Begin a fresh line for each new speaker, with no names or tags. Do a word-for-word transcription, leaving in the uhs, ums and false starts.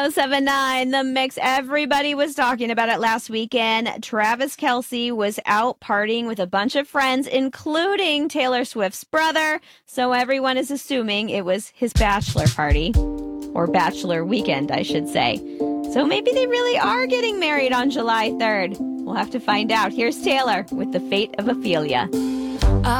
oh seven nine, The Mix. Everybody was talking about it last weekend. Travis Kelce was out partying with a bunch of friends, including Taylor Swift's brother. So everyone is assuming it was his bachelor party, or bachelor weekend, I should say. So maybe they really are getting married on July third. We'll have to find out. Here's Taylor with The Fate of Ophelia.